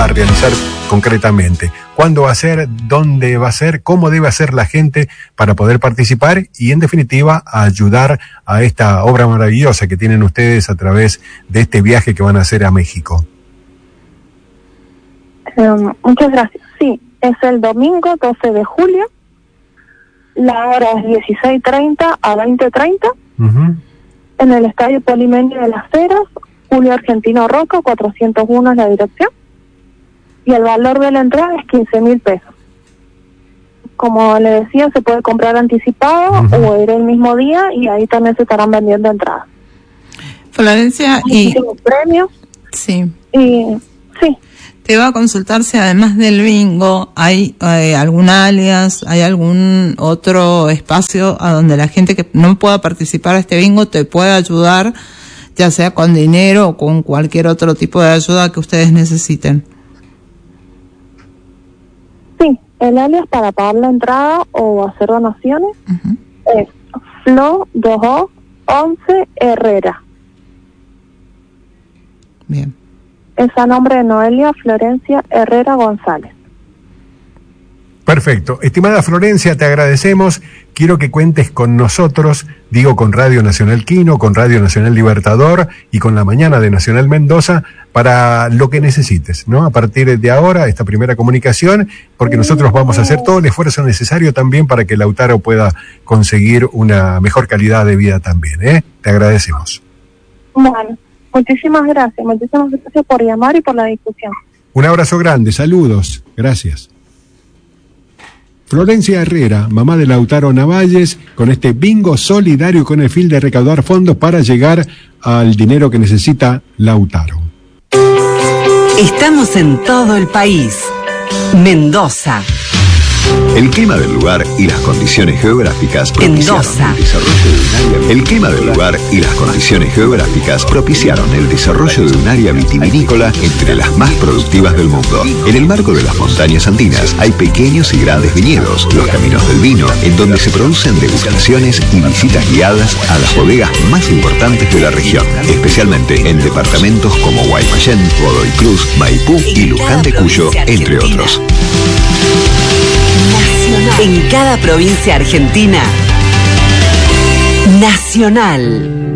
a realizar concretamente. ¿Cuándo va a ser? ¿Dónde va a ser? ¿Cómo debe hacer la gente para poder participar? Y en definitiva, a ayudar a esta obra maravillosa que tienen ustedes a través de este viaje que van a hacer a México. Muchas gracias. Sí, es el domingo 12 de julio. La hora es 16:30 a 20:30. En el Estadio Polimenio de Las Heras, Julio Argentino Roca, 401 es la dirección. Y el valor de la entrada es 15.000 pesos. Como le decía, se puede comprar anticipado o ir el mismo día, y ahí también se estarán vendiendo entradas. Florencia, y premios. Sí. Y sí. Te iba a consultar si además del bingo hay algún alias, hay algún otro espacio a donde la gente que no pueda participar de este bingo te pueda ayudar, ya sea con dinero o con cualquier otro tipo de ayuda que ustedes necesiten. Sí, el alias para pagar la entrada o hacer donaciones es Flo2O11 Herrera. Bien. Es a nombre de Noelia Florencia Herrera González. Perfecto. Estimada Florencia, te agradecemos. Quiero que cuentes con nosotros, digo con Radio Nacional Quino, con Radio Nacional Libertador y con La Mañana de Nacional Mendoza para lo que necesites, ¿no? A partir de ahora, esta primera comunicación, porque nosotros vamos a hacer todo el esfuerzo necesario también para que Lautaro pueda conseguir una mejor calidad de vida también, ¿eh? Te agradecemos. Bueno, muchísimas gracias por llamar y por la discusión. Un abrazo grande, saludos, gracias. Florencia Herrera, mamá de Lautaro Navalles, con este bingo solidario con el fin de recaudar fondos para llegar al dinero que necesita Lautaro. Estamos en todo el país. Mendoza. El clima del lugar y las condiciones geográficas Mendoza. El clima del lugar y las condiciones geográficas propiciaron el desarrollo de un área vitivinícola entre las más productivas del mundo. En el marco de las montañas andinas hay pequeños y grandes viñedos, los caminos del vino, en donde se producen degustaciones y visitas guiadas a las bodegas más importantes de la región, especialmente en departamentos como Guaymallén, Godoy Cruz, Maipú y Luján de Cuyo, entre otros. En cada provincia argentina, Nacional.